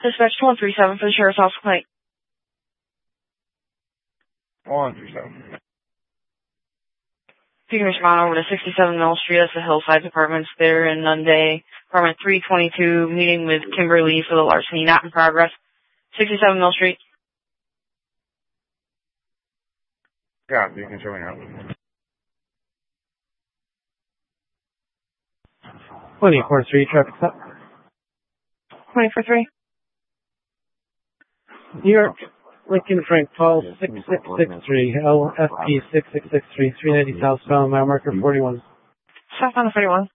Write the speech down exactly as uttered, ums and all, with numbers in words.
Dispatch one three seven for the Sheriff's Office complaint. one three seven. If you can respond over to sixty-seven Mill Street, that's the Hillside Apartments there in Nunde. Apartment three twenty-two, meeting with Kimberly for the larceny not in progress. sixty-seven Mill Street. Yeah, you can show me now. twenty-four three, traffic stop. twenty-four three. New York, Lincoln Frank Paul, six six six three, L F P six six six three, three ninety southbound, mile marker forty-one. Southbound forty-one.